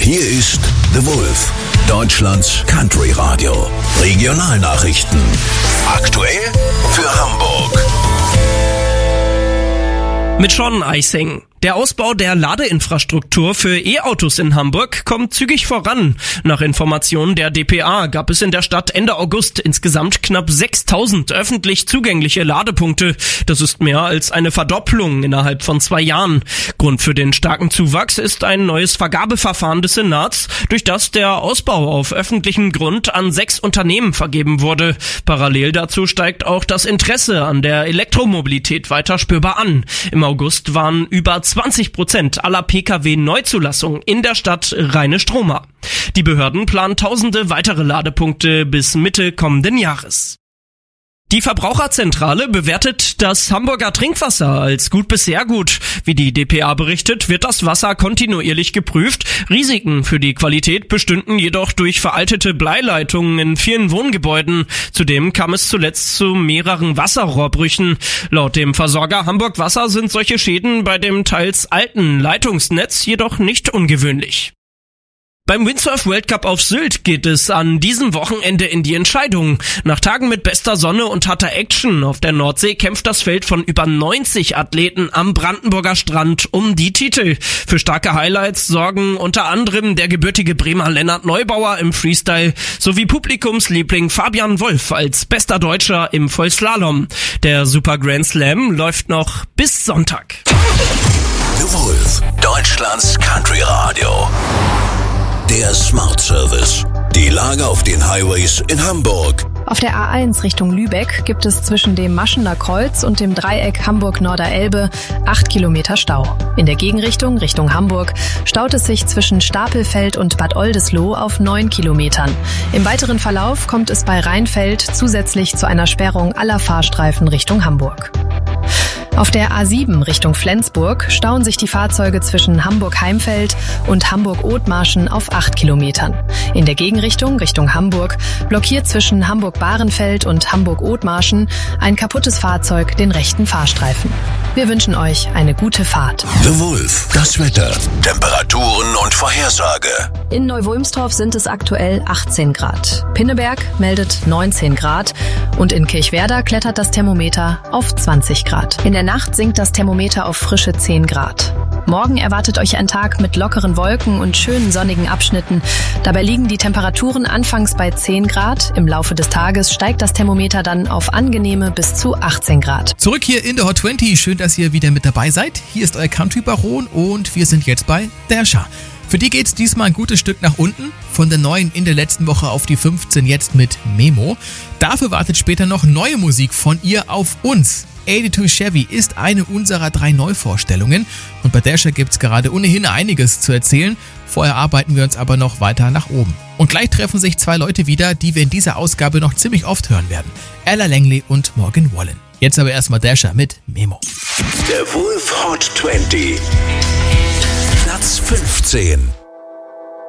Hier ist The Wolf, Deutschlands Country Radio. Regionalnachrichten. Aktuell für Hamburg. Mit Sean Eising. Der Ausbau der Ladeinfrastruktur für E-Autos in Hamburg kommt zügig voran. Nach Informationen der dpa gab es in der Stadt Ende August insgesamt knapp 6.000 öffentlich zugängliche Ladepunkte. Das ist mehr als eine Verdopplung innerhalb von 2 Jahren. Grund für den starken Zuwachs ist ein neues Vergabeverfahren des Senats, durch das der Ausbau auf öffentlichem Grund an 6 Unternehmen vergeben wurde. Parallel dazu steigt auch das Interesse an der Elektromobilität weiter spürbar an. Im August waren über 20% aller Pkw-Neuzulassungen in der Stadt reine Stromer. Die Behörden planen tausende weitere Ladepunkte bis Mitte kommenden Jahres. Die Verbraucherzentrale bewertet das Hamburger Trinkwasser als gut bis sehr gut. Wie die dpa berichtet, wird das Wasser kontinuierlich geprüft. Risiken für die Qualität bestünden jedoch durch veraltete Bleileitungen in vielen Wohngebäuden. Zudem kam es zuletzt zu mehreren Wasserrohrbrüchen. Laut dem Versorger Hamburg Wasser sind solche Schäden bei dem teils alten Leitungsnetz jedoch nicht ungewöhnlich. Beim Windsurf-Weltcup auf Sylt geht es an diesem Wochenende in die Entscheidung. Nach Tagen mit bester Sonne und harter Action auf der Nordsee kämpft das Feld von über 90 Athleten am Brandenburger Strand um die Titel. Für starke Highlights sorgen unter anderem der gebürtige Bremer Lennart Neubauer im Freestyle sowie Publikumsliebling Fabian Wolf als bester Deutscher im Vollslalom. Der Super Grand Slam läuft noch bis Sonntag. The Wolf, Deutschlands Country Radio. Der Smart Service. Die Lage auf den Highways in Hamburg. Auf der A1 Richtung Lübeck gibt es zwischen dem Maschener Kreuz und dem Dreieck Hamburg-Norderelbe 8 Kilometer Stau. In der Gegenrichtung Richtung Hamburg staut es sich zwischen Stapelfeld und Bad Oldesloe auf 9 Kilometern. Im weiteren Verlauf kommt es bei Rheinfeld zusätzlich zu einer Sperrung aller Fahrstreifen Richtung Hamburg. Auf der A7 Richtung Flensburg stauen sich die Fahrzeuge zwischen Hamburg-Heimfeld und Hamburg-Othmarschen auf 8 Kilometern. In der Gegenrichtung Richtung Hamburg blockiert zwischen Hamburg-Bahrenfeld und Hamburg-Othmarschen ein kaputtes Fahrzeug den rechten Fahrstreifen. Wir wünschen euch eine gute Fahrt. The Wolf, das Wetter, Temperaturen und Vorhersage. In Neu-Wulmstorf sind es aktuell 18 Grad. Pinneberg meldet 19 Grad und in Kirchwerder klettert das Thermometer auf 20 Grad. In der Nacht sinkt das Thermometer auf frische 10 Grad. Morgen erwartet euch ein Tag mit lockeren Wolken und schönen sonnigen Abschnitten. Dabei liegen die Temperaturen anfangs bei 10 Grad. Im Laufe des Tages steigt das Thermometer dann auf angenehme bis zu 18 Grad. Zurück hier in der Hot 20. Schön, dass ihr wieder mit dabei seid. Hier ist euer Country Baron und wir sind jetzt bei Dasher. Für die geht's diesmal ein gutes Stück nach unten. Von der 9 in der letzten Woche auf die 15 jetzt mit Memo. Dafür wartet später noch neue Musik von ihr auf uns. 82 Chevy ist eine unserer 3 Neuvorstellungen und bei Dasher gibt's gerade ohnehin einiges zu erzählen. Vorher arbeiten wir uns aber noch weiter nach oben. Und gleich treffen sich 2 Leute wieder, die wir in dieser Ausgabe noch ziemlich oft hören werden. Ella Langley und Morgan Wallen. Jetzt aber erstmal Dasher mit Memo. Der Wolf Hot 20. Platz 15.